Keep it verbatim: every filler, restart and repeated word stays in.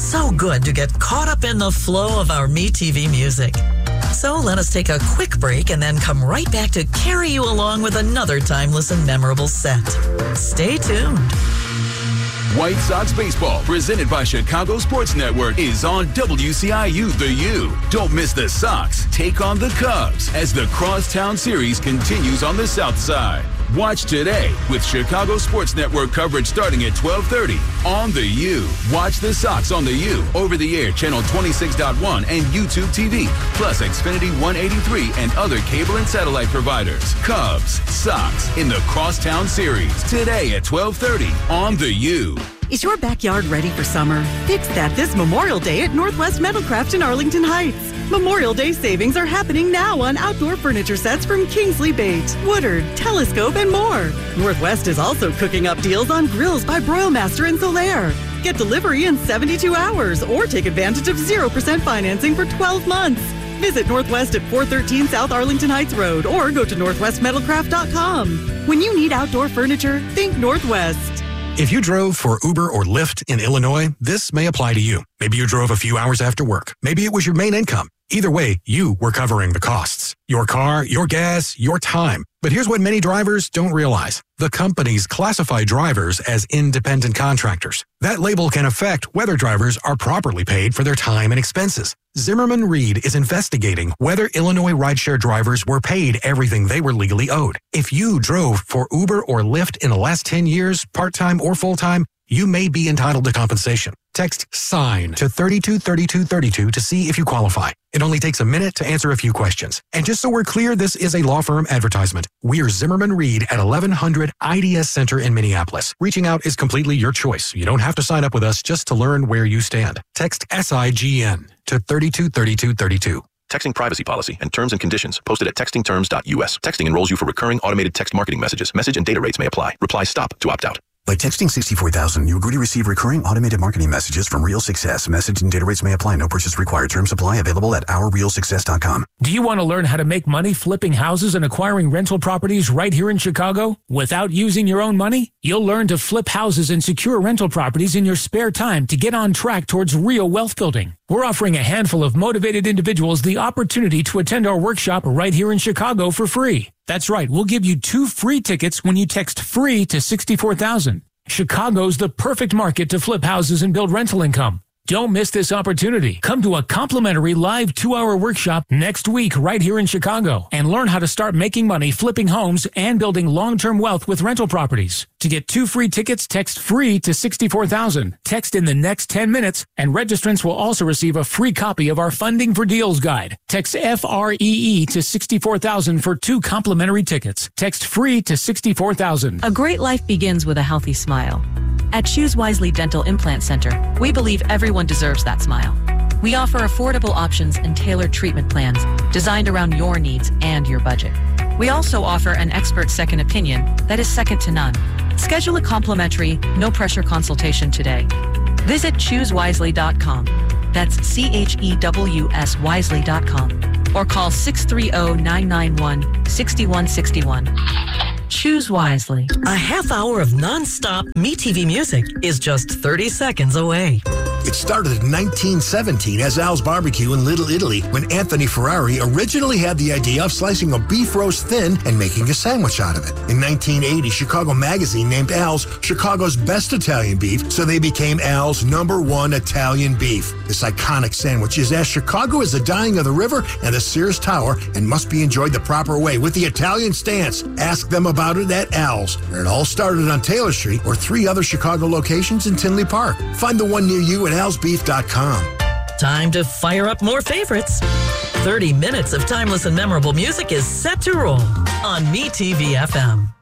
so good to get caught up in the flow of our MeTV music. So let us take a quick break and then come right back to carry you along with another timeless and memorable set. Stay tuned. White Sox baseball, presented by Chicago Sports Network, is on W C I U The U. Don't miss the Sox take on the Cubs as the Crosstown Series continues on the South Side. Watch today with Chicago Sports Network coverage starting at twelve thirty on The U. Watch the Sox on The U, over-the-air channel twenty-six point one and YouTube T V, plus Xfinity one eighty-three and other cable and satellite providers. Cubs, Sox in the Crosstown Series today at twelve thirty on The U. Is your backyard ready for summer? Fix that this Memorial Day at Northwest Metalcraft in Arlington Heights. Memorial Day savings are happening now on outdoor furniture sets from Kingsley Bait, Woodard, Telescope, and more. Northwest is also cooking up deals on grills by Broilmaster and Solaire. Get delivery in seventy-two hours or take advantage of zero percent financing for twelve months. Visit Northwest at four thirteen South Arlington Heights Road or go to northwest metalcraft dot com. When you need outdoor furniture, think Northwest. If you drove for Uber or Lyft in Illinois, this may apply to you. Maybe you drove a few hours after work. Maybe it was your main income. Either way, you were covering the costs. Your car, your gas, your time. But here's what many drivers don't realize. The companies classify drivers as independent contractors. That label can affect whether drivers are properly paid for their time and expenses. Zimmerman Reed is investigating whether Illinois rideshare drivers were paid everything they were legally owed. If you drove for Uber or Lyft in the last ten years, part-time or full-time, you may be entitled to compensation. Text SIGN to thirty-two thirty-two thirty-two to see if you qualify. It only takes a minute to answer a few questions. And just so we're clear, this is a law firm advertisement. We're Zimmerman Reed at eleven hundred I D S Center in Minneapolis. Reaching out is completely your choice. You don't have to sign up with us just to learn where you stand. Text S I G N to thirty-two thirty-two thirty-two. Texting privacy policy and terms and conditions posted at texting terms dot U S. Texting enrolls you for recurring automated text marketing messages. Message and data rates may apply. Reply STOP to opt out. By texting sixty-four thousand, you agree to receive recurring automated marketing messages from Real Success. Message and data rates may apply. No purchase required. Terms apply. Available at our real success dot com. Do you want to learn how to make money flipping houses and acquiring rental properties right here in Chicago without using your own money? You'll learn to flip houses and secure rental properties in your spare time to get on track towards real wealth building. We're offering a handful of motivated individuals the opportunity to attend our workshop right here in Chicago for free. That's right. We'll give you two free tickets when you text FREE to sixty-four thousand. Chicago's the perfect market to flip houses and build rental income. Don't miss this opportunity. Come to a complimentary live two-hour workshop next week right here in Chicago and learn how to start making money flipping homes and building long-term wealth with rental properties. To get two free tickets, text FREE to sixty-four thousand. Text in the next ten minutes, and registrants will also receive a free copy of our Funding for Deals guide. Text F R E E to sixty-four thousand for two complimentary tickets. Text FREE to sixty-four thousand. A great life begins with a healthy smile. At Choose Wisely Dental Implant Center, we believe everyone deserves that smile. We offer affordable options and tailored treatment plans designed around your needs and your budget. We also offer an expert second opinion that is second to none. Schedule a complimentary, no-pressure consultation today. Visit choose wisely dot com. That's C H E W S wisely dot com. Or call six three zero, nine nine one, six one six one. Choose wisely. A half hour of non-stop MeTV music is just thirty seconds away. It started in nineteen seventeen as Al's Barbecue in Little Italy when Anthony Ferrari originally had the idea of slicing a beef roast thin and making a sandwich out of it. In nineteen eighty, Chicago Magazine named Al's Chicago's best Italian beef, so they became Al's number one Italian beef. This iconic sandwich is as Chicago as the dyeing of the river and the Sears Tower and must be enjoyed the proper way with the Italian stance. Ask them about it at Al's, where it all started on Taylor Street or three other Chicago locations in Tinley Park. Find the one near you at als beef dot com. Time to fire up more favorites. thirty minutes of timeless and memorable music is set to roll on MeTV F M.